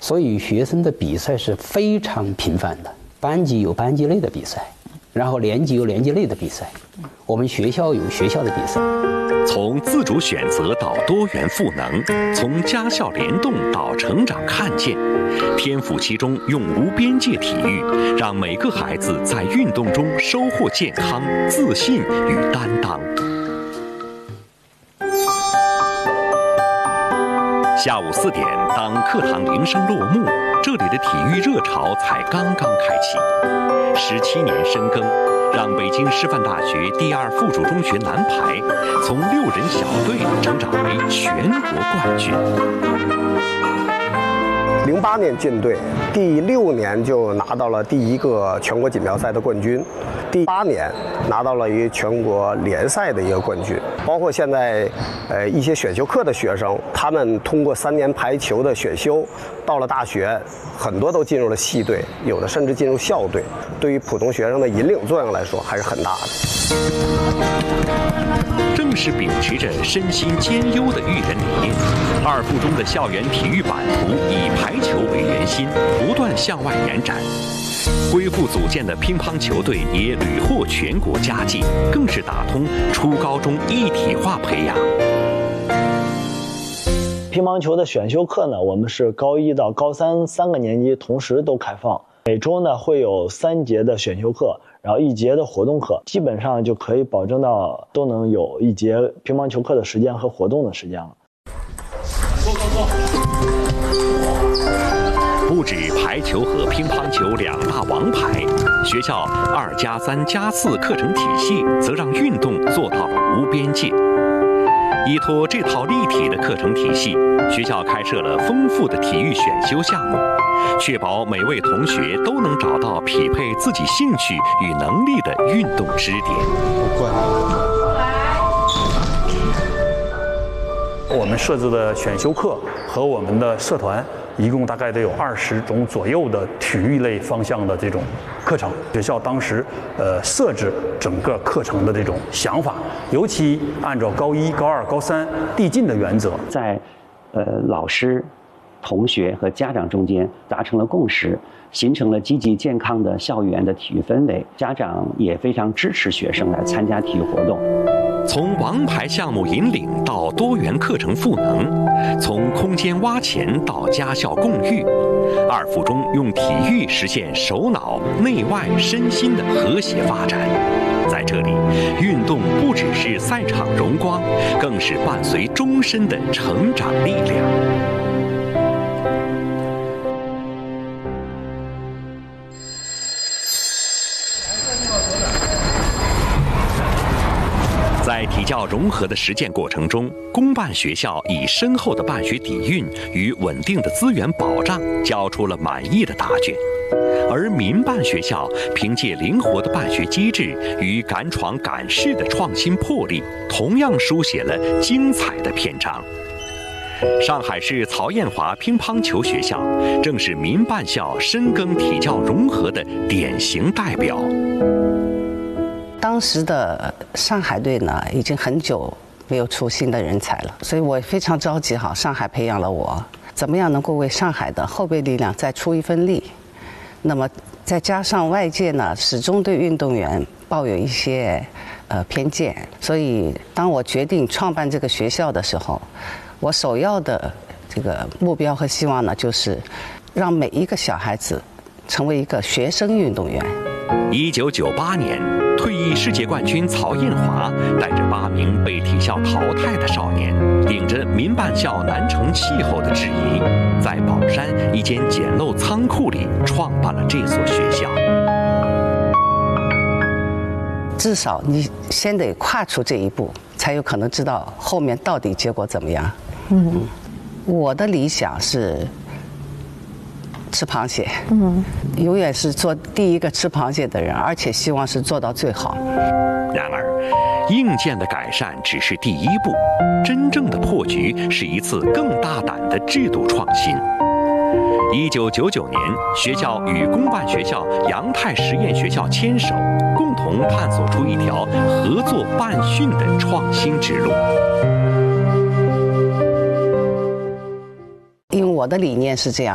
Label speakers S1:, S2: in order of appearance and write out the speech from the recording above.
S1: 所以学生的比赛是非常频繁的，班级有班级内的比赛，然后年级有年级内的比赛，我们学校有学校的比赛。
S2: 从自主选择到多元赋能，从家校联动到成长看见，天府其中用无边界体育，让每个孩子在运动中收获健康、自信与担当。下午4点，当课堂铃声落幕，这里的体育热潮才刚刚开启。17年深耕，让北京师范大学第2附属中学男排从6人小队成长为全国冠军。
S3: 08年进队，第6年就拿到了第1个全国锦标赛的冠军，第8年拿到了一个全国联赛的一个冠军。包括现在一些选修课的学生，他们通过3年排球的选修，到了大学，很多都进入了系队，有的甚至进入校队。对于普通学生的引领作用来说，还是很大的。
S2: 正是秉持着身心兼优的育人理念，2附中的校园体育版图以排球为圆心，不断向外延展。恢复组建的乒乓球队也屡获全国佳绩，更是打通初高中一体化培养。
S4: 乒乓球的选修课呢，我们是高1到高3 3个年级同时都开放，每周呢会有3节的选修课，然后1节的活动课，基本上就可以保证到都能有1节乒乓球课的时间和活动的时间了。
S2: 不止排球和乒乓球2大王牌，学校2+3+4课程体系则让运动做到了无边界。依托这套立体的课程体系，学校开设了丰富的体育选修项目，确保每位同学都能找到匹配自己兴趣与能力的运动支点。
S5: 我们设置的选修课和我们的社团一共大概得有20种左右的体育类方向的这种课程。学校当时设置整个课程的这种想法，尤其按照高1、高2、高3递进的原则，
S6: 在老师、同学和家长中间达成了共识，形成了积极健康的校园的体育氛围。家长也非常支持学生来参加体育活动。
S2: 从王牌项目引领到多元课程赋能，从空间挖潜到家校共育，2附中用体育实现手脑、内外、身心的和谐发展。在这里，运动不只是赛场荣光，更是伴随终身的成长力量。在体教融合的实践过程中，公办学校以深厚的办学底蕴与稳定的资源保障，交出了满意的答卷；而民办学校凭借灵活的办学机制与敢闯敢试的创新魄力，同样书写了精彩的篇章。上海市曹艳华乒乓球学校正是民办校深耕体教融合的典型代表。
S7: 当时的上海队呢，已经很久没有出新的人才了，所以我非常着急。好，上海培养了我，怎么样能够为上海的后备力量再出一份力？那么再加上外界呢，始终对运动员抱有一些偏见，所以当我决定创办这个学校的时候，我首要的这个目标和希望呢，就是让每一个小孩子成为一个学生运动员。
S2: 1998年，退役世界冠军曹艳华带着8名被体校淘汰的少年，顶着民办校难成气候的质疑，在宝山一间简陋仓库里创办了这所学校。
S7: 至少你先得跨出这一步，才有可能知道后面到底结果怎么样。我的理想是吃螃蟹，永远是做第一个吃螃蟹的人，而且希望是做到最好。
S2: 然而，硬件的改善只是第一步，真正的破局是一次更大胆的制度创新。1999年，学校与公办学校阳泰实验学校牵手，共同探索出一条合作办训的创新之路。
S7: 因为我的理念是这样，